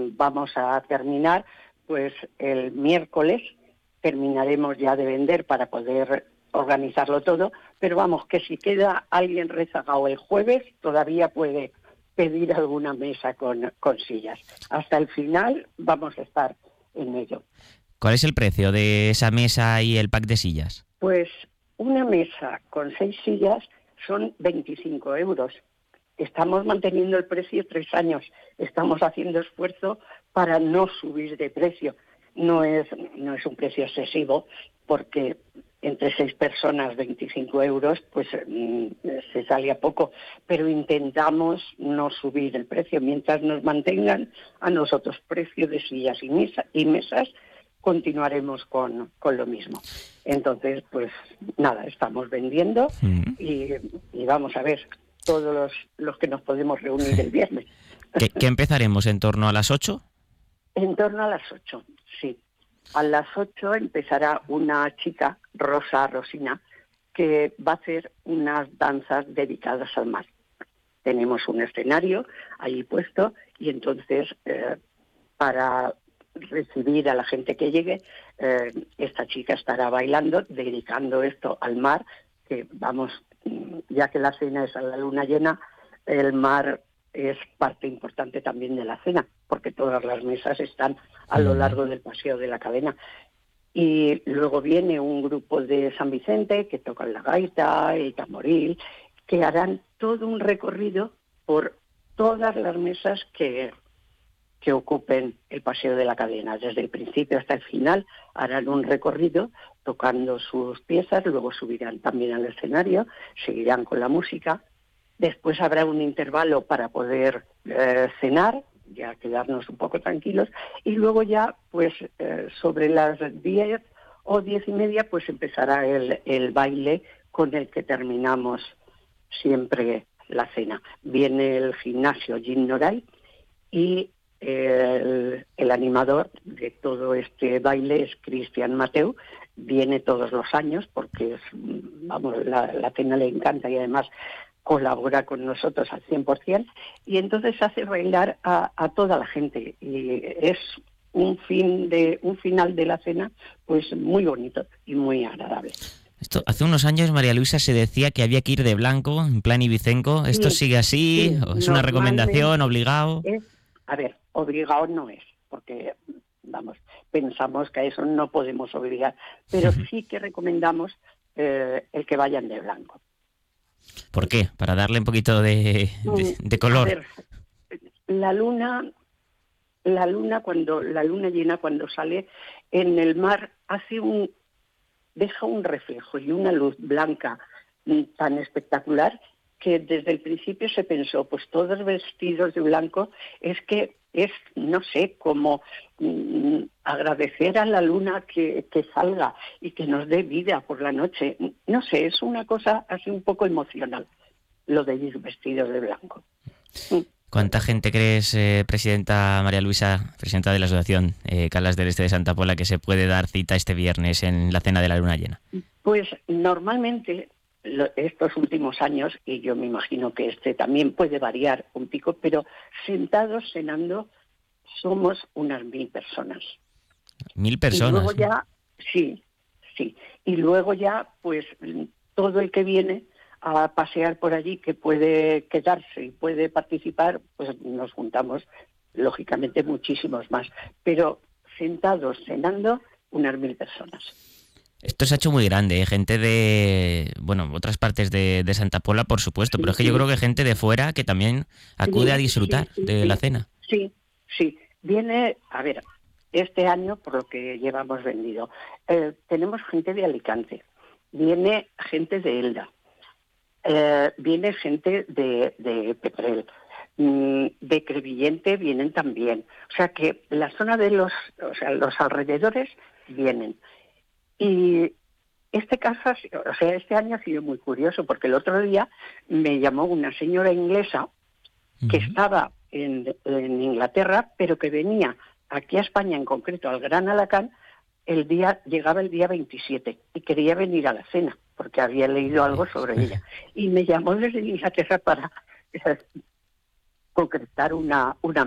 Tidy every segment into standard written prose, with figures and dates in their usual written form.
vamos a terminar, pues el miércoles terminaremos ya de vender para poder organizarlo todo, pero vamos, que si queda alguien rezagado el jueves, todavía puede pedir alguna mesa con sillas. Hasta el final vamos a estar en ello. ¿Cuál es el precio de esa mesa y el pack de sillas? Pues una mesa con 6 sillas son 25 euros. Estamos manteniendo el precio 3 años. Estamos haciendo esfuerzo para no subir de precio. No es un precio excesivo, porque entre 6 personas 25 euros, pues se sale a poco. Pero intentamos no subir el precio. Mientras nos mantengan a nosotros precio de sillas y mesas, continuaremos con lo mismo. Entonces, pues nada, estamos vendiendo y vamos a ver todos los que nos podemos reunir el viernes. ¿Qué empezaremos en torno a las 8? En torno a las 8, sí. A las 8 empezará una chica, Rosina, que va a hacer unas danzas dedicadas al mar. Tenemos un escenario ahí puesto y entonces para recibir a la gente que llegue, esta chica estará bailando, dedicando esto al mar, que vamos, ya que la cena es a la luna llena, el mar es parte importante también de la cena, porque todas las mesas están a lo largo del paseo de la cadena. Y luego viene un grupo de San Vicente que tocan la gaita, el tamboril, que harán todo un recorrido por todas las mesas que ocupen el paseo de la cadena. Desde el principio hasta el final harán un recorrido tocando sus piezas, luego subirán también al escenario, seguirán con la música. Después habrá un intervalo para poder cenar, ya quedarnos un poco tranquilos, y luego ya, pues sobre las 10 o 10 y media, pues empezará el baile con el que terminamos siempre la cena. Viene el gimnasio Jim Noray y el animador de todo este baile es Cristian Mateu. Viene todos los años porque la cena le encanta y además colabora con nosotros al 100%, y entonces hace bailar a toda la gente, y es un final de la cena pues muy bonito y muy agradable. Hace unos años, María Luisa, se decía que había que ir de blanco, en plan ibicenco. ¿Esto sigue así? Sí, ¿O es una recomendación, obligado? Obligado no es, porque pensamos que a eso no podemos obligar, pero sí que recomendamos el que vayan de blanco. ¿Por qué? Para darle un poquito de color. A ver, la luna, cuando la luna llena, cuando sale en el mar, deja un reflejo y una luz blanca tan espectacular que desde el principio se pensó, pues todos vestidos de blanco, es que es, no sé, como agradecer a la luna que salga y que nos dé vida por la noche. No sé, es una cosa así un poco emocional, lo de ir vestidos de blanco. ¿Cuánta gente crees, presidenta María Luisa, presidenta de la Asociación Calas del Este de Santa Pola, que se puede dar cita este viernes en la cena de la luna llena? Pues normalmente estos últimos años, y yo me imagino que este también puede variar un pico, pero sentados cenando somos unas 1.000 personas. 1.000 personas. Y luego ya, sí. Y luego ya, pues todo el que viene a pasear por allí, que puede quedarse y puede participar, pues nos juntamos, lógicamente, muchísimos más. Pero sentados cenando, unas 1.000 personas. Esto se ha hecho muy grande, gente de, otras partes de Santa Pola, por supuesto, pero es que yo creo que gente de fuera que también acude a disfrutar de la cena. Sí. Viene, a ver, este año, por lo que llevamos vendido, tenemos gente de Alicante, viene gente de Elda, viene gente de Petrel, de Crevillente vienen también. O sea que la zona de los alrededores vienen. Y este año ha sido muy curioso, porque el otro día me llamó una señora inglesa que estaba en Inglaterra, pero que venía aquí a España, en concreto al Gran Alacant, llegaba el día 27 y quería venir a la cena, porque había leído algo sobre ella. Y me llamó desde Inglaterra para concretar una mesa.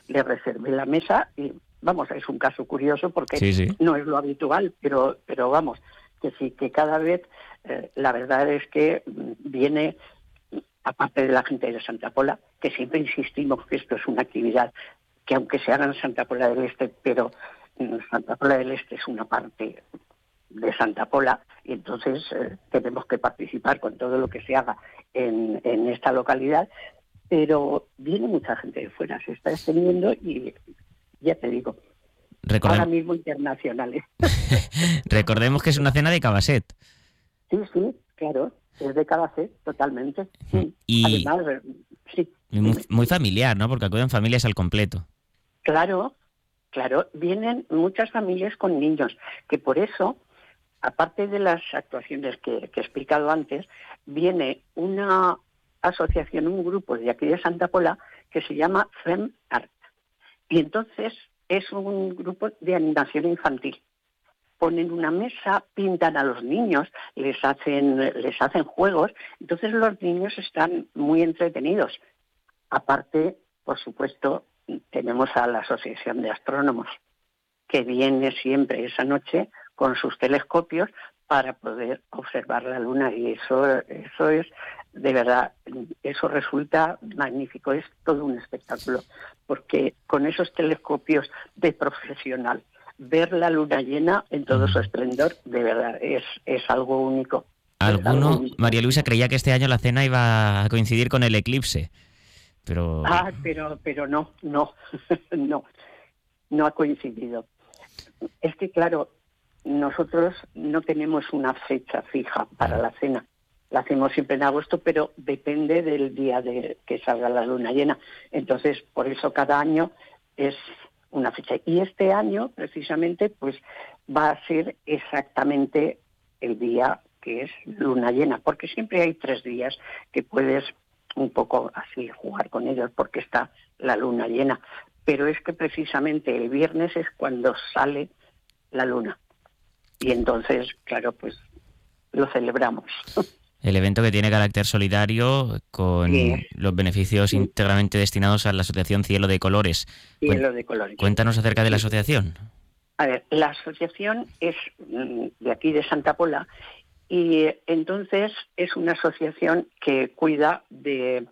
le reservé la mesa y, vamos, es un caso curioso porque Sí. no es lo habitual, pero vamos, que sí, que cada vez la verdad es que viene, aparte de la gente de Santa Pola, que siempre insistimos que esto es una actividad que aunque se haga en Santa Pola del Este, pero Santa Pola del Este es una parte de Santa Pola y entonces tenemos que participar con todo lo que se haga en esta localidad, pero viene mucha gente de fuera, se está extendiendo y ya te digo, ahora mismo internacionales. Recordemos que es una cena de Cabasset. Sí, claro, es de Cabasset, totalmente. Y además, sí. Muy familiar, ¿no? Porque acuden familias al completo. Claro, vienen muchas familias con niños, que por eso, aparte de las actuaciones que he explicado antes, viene una asociación, un grupo de aquí de Santa Pola que se llama Fem Art. Y entonces es un grupo de animación infantil. Ponen una mesa, pintan a los niños, les hacen juegos, entonces los niños están muy entretenidos. Aparte, por supuesto, tenemos a la Asociación de Astrónomos, que viene siempre esa noche con sus telescopios para poder observar la Luna, y eso es, de verdad, eso resulta magnífico, es todo un espectáculo, porque con esos telescopios de profesional, ver la Luna llena en todo su esplendor, de verdad, es algo único. María Luisa creía que este año la cena iba a coincidir con el eclipse, pero... pero no, no ha coincidido. Es que, claro, nosotros no tenemos una fecha fija para la cena. La hacemos siempre en agosto, pero depende del día de que salga la luna llena. Entonces, por eso cada año es una fecha. Y este año, precisamente, pues va a ser exactamente el día que es luna llena, porque siempre hay 3 días que puedes un poco así jugar con ellos porque está la luna llena. Pero es que precisamente el viernes es cuando sale la luna. Y entonces, claro, pues lo celebramos. El evento que tiene carácter solidario con los beneficios íntegramente destinados a la Asociación Cielo de Colores. Cielo de Colores. Cuéntanos acerca de la asociación. A ver, la asociación es de aquí de Santa Pola y entonces es una asociación que cuida de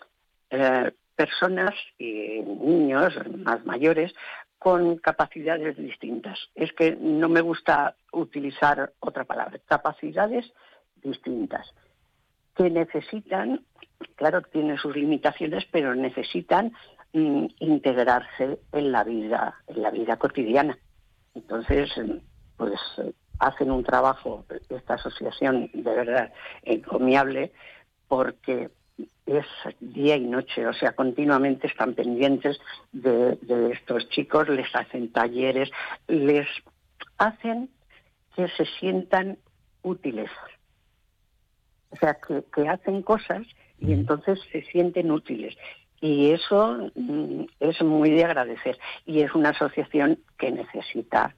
personas y niños más mayores con capacidades distintas. Es que no me gusta utilizar otra palabra, capacidades distintas, que necesitan, claro, tienen sus limitaciones, pero necesitan integrarse en la vida cotidiana. Entonces, pues hacen un trabajo, esta asociación, de verdad encomiable, porque es día y noche, o sea, continuamente están pendientes de estos chicos, les hacen talleres, les hacen que se sientan útiles. O sea, que hacen cosas y entonces se sienten útiles. Y eso es muy de agradecer. Y es una asociación que necesita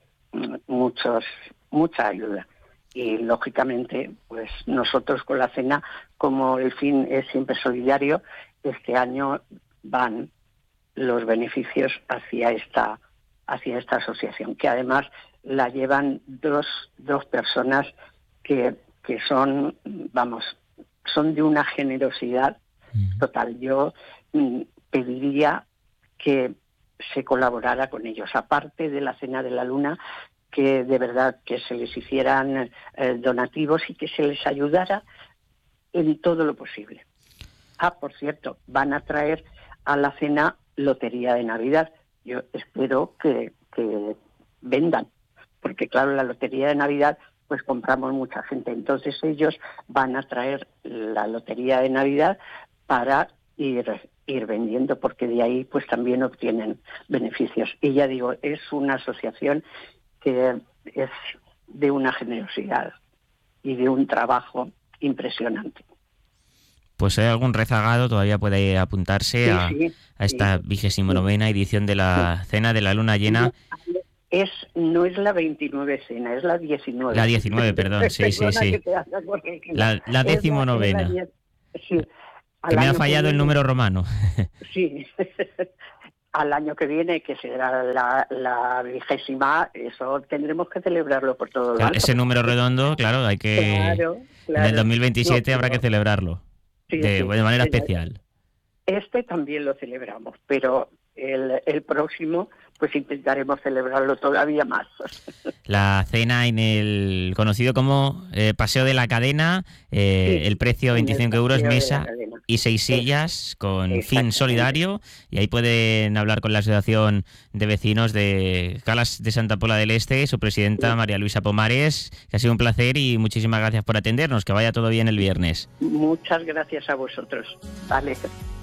mucha ayuda. Y, lógicamente, pues nosotros con la cena, como el fin es siempre solidario, este año van los beneficios hacia esta asociación, que además la llevan dos personas que son, son de una generosidad total. Yo pediría que se colaborara con ellos, aparte de la Cena de la Luna, que de verdad que se les hicieran donativos y que se les ayudara en todo lo posible. Por cierto, van a traer a la cena lotería de Navidad. Yo espero que vendan, porque claro, la lotería de Navidad pues compramos mucha gente. Entonces ellos van a traer la lotería de Navidad para ir vendiendo, porque de ahí pues también obtienen beneficios. Y ya digo, es una asociación que es de una generosidad y de un trabajo impresionante. Pues si hay algún rezagado todavía puede apuntarse a esta 29ª edición de la Cena de la Luna Llena. No es la 29 cena, es la 19. La 19, perdón, sí. La 19ª. Sí. Que me ha fallado el número romano. Sí. al año que viene, que será la 20ª, eso tendremos que celebrarlo por todo lo Claro, alto. ese número redondo, claro, hay que... Claro. En el 2027 habrá que celebrarlo, Sí, de manera especial. Este también lo celebramos, pero el próximo pues intentaremos celebrarlo todavía más. La cena en el conocido como Paseo de la Cadena, el precio 25 euros, mesa y 6 sillas con fin solidario, y ahí pueden hablar con la Asociación de Vecinos de Calas de Santa Pola del Este, su presidenta María Luisa Pomares, que ha sido un placer y muchísimas gracias por atendernos, que vaya todo bien el viernes. Muchas gracias a vosotros. Vale.